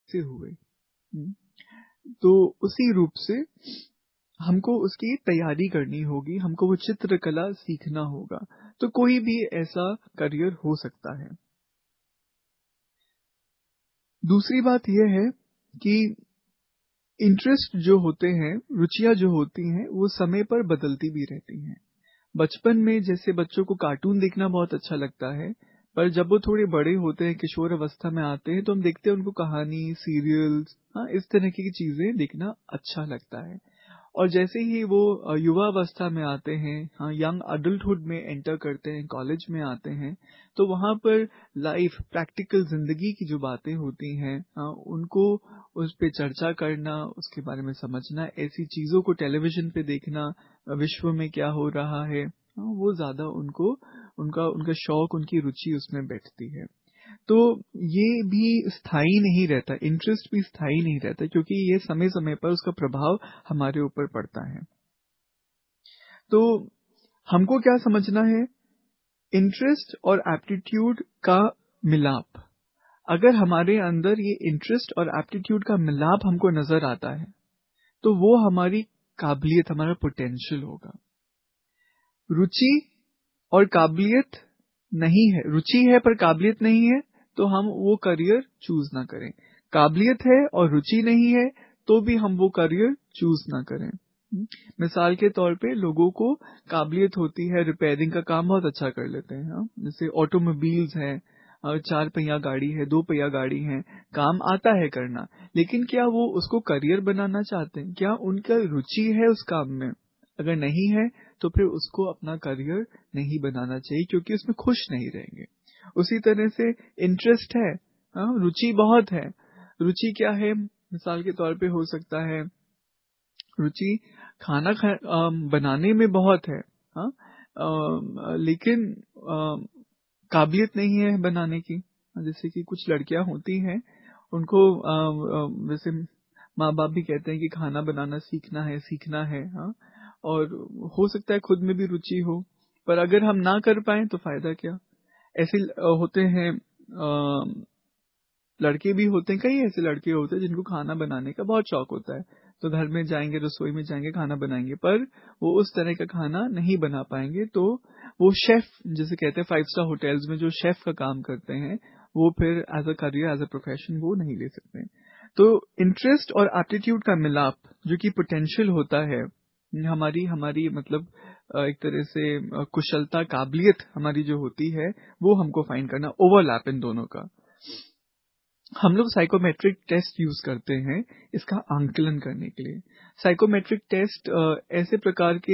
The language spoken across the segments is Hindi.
से हुए। तो उसी रूप से हमको उसकी तैयारी करनी होगी, हमको वो चित्रकला सीखना होगा। तो कोई भी ऐसा करियर हो सकता है। दूसरी बात यह है कि इंटरेस्ट जो होते हैं, रुचियां जो होती हैं, वो समय पर बदलती भी रहती हैं। बचपन में जैसे बच्चों को कार्टून देखना बहुत अच्छा लगता है, पर जब वो थोड़े बड़े होते हैं, किशोर अवस्था में आते हैं, तो हम देखते हैं उनको कहानी, सीरियल्स, हाँ, इस तरह की चीजें देखना अच्छा लगता है। और जैसे ही वो युवा अवस्था में आते हैं, हाँ, यंग अडल्टहुड में एंटर करते हैं, कॉलेज में आते हैं, तो वहां पर लाइफ, प्रैक्टिकल जिंदगी की जो बातें होती हैं, हाँ, उनको उस पे चर्चा करना, उसके बारे में समझना, ऐसी चीजों को टेलीविजन पे देखना, विश्व में क्या हो रहा है, हाँ, वो ज्यादा उनको उनका उनका शौक, उनकी रुचि उसमें बैठती है। तो ये भी स्थायी नहीं रहता, इंटरेस्ट भी स्थायी नहीं रहता, क्योंकि ये समय समय पर उसका प्रभाव हमारे ऊपर पड़ता है। तो हमको क्या समझना है, इंटरेस्ट और एप्टीट्यूड का मिलाप। अगर हमारे अंदर ये इंटरेस्ट और एप्टीट्यूड का मिलाप हमको नजर आता है, तो वो हमारी काबिलियत, हमारा पोटेंशियल होगा। रुचि और काबिलियत नहीं है, रुचि है पर काबिलियत नहीं है, तो हम वो करियर चूज ना करें। काबिलियत है और रुचि नहीं है, तो भी हम वो करियर चूज ना करें। मिसाल के तौर पे लोगों को काबिलियत होती है, रिपेयरिंग का काम बहुत अच्छा कर लेते हैं, हाँ? जैसे ऑटोमोबाइल्स हैं, 4 पहिया गाड़ी है, 2 पहिया गाड़ी है, काम आता है करना, लेकिन क्या वो उसको करियर बनाना चाहते हैं? क्या उनका रुचि है उस काम में? अगर नहीं है, तो फिर उसको अपना करियर नहीं बनाना चाहिए, क्योंकि उसमें खुश नहीं रहेंगे। उसी तरह से इंटरेस्ट है, हाँ, रुचि बहुत है। रुचि क्या है? मिसाल के तौर पे हो सकता है रुचि खाना बनाने में बहुत है, हाँ, लेकिन काबिलियत नहीं है बनाने की। जैसे कि कुछ लड़कियां होती हैं, उनको वैसे माँ बाप भी कहते हैं कि खाना बनाना सीखना है, सीखना है, हाँ, और हो सकता है खुद में भी रुचि हो, पर अगर हम ना कर पाए तो फायदा क्या। ऐसे होते हैं, लड़के भी होते हैं, कई ऐसे लड़के होते हैं जिनको खाना बनाने का बहुत शौक होता है, तो घर में जाएंगे, रसोई में जाएंगे, खाना बनाएंगे, पर वो उस तरह का खाना नहीं बना पाएंगे, तो वो शेफ, जैसे कहते हैं 5 स्टार होटल्स में जो शेफ का काम करते हैं, वो फिर as a career, as a profession वो नहीं ले सकते। तो इंटरेस्ट और एप्टीट्यूड का मिलाप, जो कि पोटेंशियल होता है, हमारी हमारी मतलब एक तरह से कुशलता, काबिलियत हमारी जो होती है, वो हमको फाइंड करना, ओवरलैप इन दोनों का। हम लोग साइकोमेट्रिक टेस्ट यूज करते हैं इसका आंकलन करने के लिए। साइकोमेट्रिक टेस्ट ऐसे प्रकार के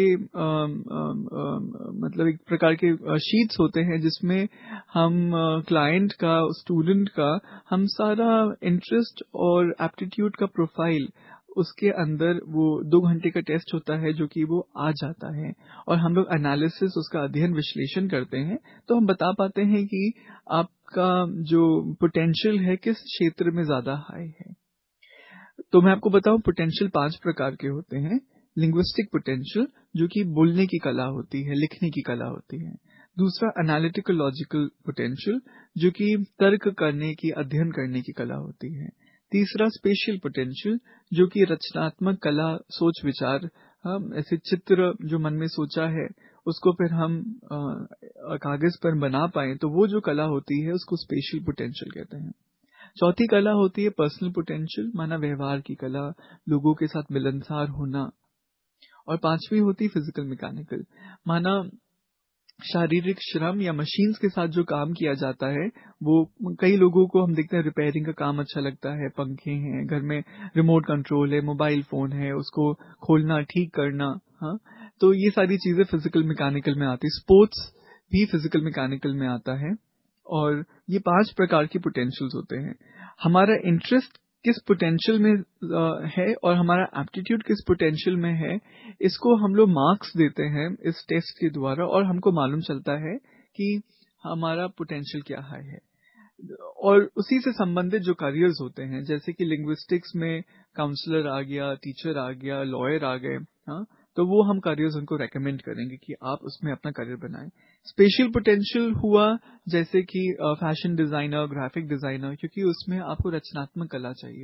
मतलब एक प्रकार के शीट्स होते हैं, जिसमें हम क्लाइंट का, स्टूडेंट का, हम सारा इंटरेस्ट और एप्टीट्यूड का प्रोफाइल, उसके अंदर वो 2 घंटे का टेस्ट होता है, जो कि वो आ जाता है, और हम लोग एनालिसिस, उसका अध्ययन, विश्लेषण करते हैं, तो हम बता पाते हैं कि आपका जो पोटेंशियल है किस क्षेत्र में ज्यादा हाई है। तो मैं आपको बताऊं, पोटेंशियल 5 प्रकार के होते हैं। लिंग्विस्टिक पोटेंशियल, जो कि बोलने की कला होती है, लिखने की कला होती है। दूसरा एनालिटिकल लॉजिकल पोटेंशियल, जो कि तर्क करने की, अध्ययन करने की कला होती है। तीसरा स्पेशियल पोटेंशियल, जो कि रचनात्मक कला, सोच विचार, हम ऐसे चित्र जो मन में सोचा है उसको फिर हम कागज पर बना पाए, तो वो जो कला होती है उसको स्पेशियल पोटेंशियल कहते हैं। चौथी कला होती है पर्सनल पोटेंशियल, माना व्यवहार की कला, लोगों के साथ मिलनसार होना। और पांचवी होती है फिजिकल मैकेनिकल, माना शारीरिक श्रम या मशीन्स के साथ जो काम किया जाता है, वो कई लोगों को हम देखते हैं रिपेयरिंग का काम अच्छा लगता है, पंखे हैं घर में, रिमोट कंट्रोल है, मोबाइल फोन है, उसको खोलना, ठीक करना, हाँ, तो ये सारी चीजें फिजिकल मैकेनिकल में आती है। स्पोर्ट्स भी फिजिकल मैकेनिकल में आता है। और ये 5 प्रकार की पोटेंशियल्स होते हैं। हमारा इंटरेस्ट किस पोटेंशियल में है और हमारा एप्टीट्यूड किस पोटेंशियल में है, इसको हम लोग मार्क्स देते हैं इस टेस्ट के द्वारा, और हमको मालूम चलता है कि हमारा पोटेंशियल क्या है। और उसी से संबंधित जो करियर्स होते हैं, जैसे कि लिंग्विस्टिक्स में काउंसलर आ गया, टीचर आ गया, लॉयर आ गए, हाँ, तो वो हम करियर्स उनको रेकमेंड करेंगे कि आप उसमें अपना करियर बनाएं। स्पेशल पोटेंशियल हुआ जैसे कि फैशन डिजाइनर, ग्राफिक डिजाइनर, क्योंकि उसमें आपको रचनात्मक कला चाहिए।